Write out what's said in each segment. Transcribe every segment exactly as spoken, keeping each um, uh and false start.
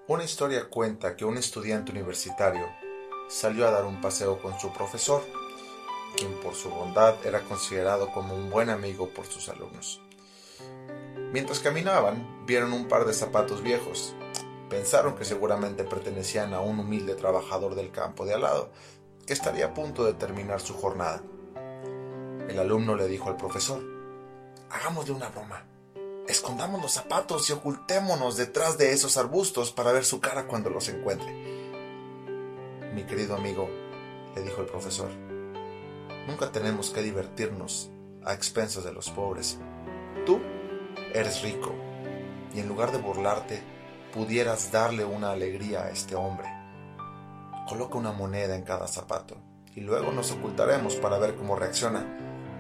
Una historia cuenta que un estudiante universitario salió a dar un paseo con su profesor, quien por su bondad era considerado como un buen amigo por sus alumnos. Mientras caminaban, vieron un par de zapatos viejos. Pensaron que seguramente pertenecían a un humilde trabajador del campo de al lado, que estaría a punto de terminar su jornada. El alumno le dijo al profesor: hagámosle una broma. Escondamos los zapatos y ocultémonos detrás de esos arbustos para ver su cara cuando los encuentre. Mi querido amigo, le dijo el profesor, nunca tenemos que divertirnos a expensas de los pobres. Tú eres rico y en lugar de burlarte, pudieras darle una alegría a este hombre. Coloca una moneda en cada zapato y luego nos ocultaremos para ver cómo reacciona.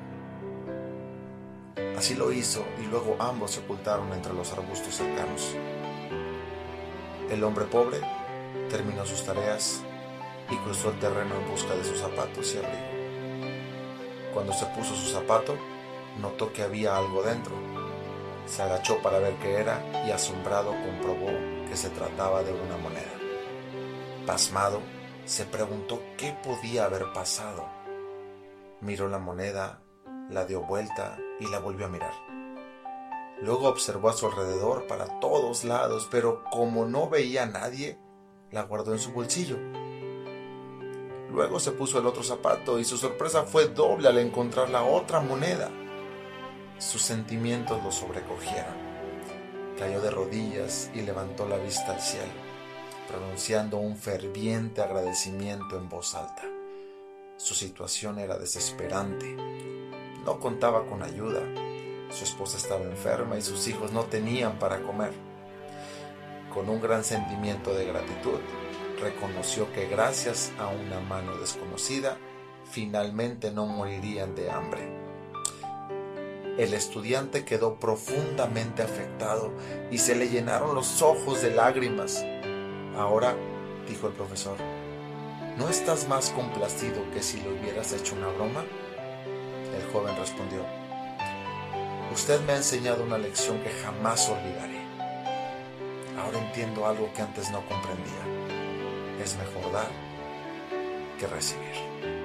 Así lo hizo y luego ambos se ocultaron entre los arbustos cercanos. El hombre pobre terminó sus tareas y cruzó el terreno en busca de sus zapatos y abrigo. Cuando se puso su zapato, notó que había algo dentro. Se agachó para ver qué era y asombrado comprobó que se trataba de una moneda. Pasmado, se preguntó qué podía haber pasado. Miró la moneda, la dio vuelta y la volvió a mirar. Luego observó a su alrededor para todos lados, pero como no veía a nadie, la guardó en su bolsillo. Luego se puso el otro zapato y su sorpresa fue doble al encontrar la otra moneda. Sus sentimientos lo sobrecogieron. Cayó de rodillas y levantó la vista al cielo, pronunciando un ferviente agradecimiento en voz alta. Su situación era desesperante. No contaba con ayuda. Su esposa estaba enferma y sus hijos no tenían para comer. Con un gran sentimiento de gratitud, reconoció que gracias a una mano desconocida, finalmente no morirían de hambre. El estudiante quedó profundamente afectado y se le llenaron los ojos de lágrimas. Ahora, dijo el profesor, ¿no estás más complacido que si le hubieras hecho una broma? El joven respondió: usted me ha enseñado una lección que jamás olvidaré. Ahora entiendo algo que antes no comprendía. Es mejor dar que recibir.